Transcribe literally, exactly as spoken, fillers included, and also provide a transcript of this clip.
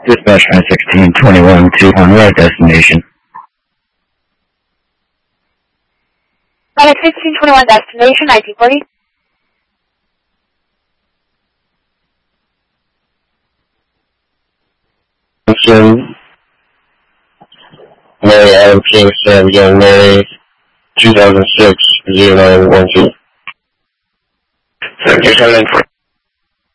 Dispatch nine sixteen twenty-one to on right destination. nine sixteen twenty-one destination, nineteen forty. Johnson, Mary Adam Kingston, Young Mary, two thousand six, zero nine one two. Seven two seven.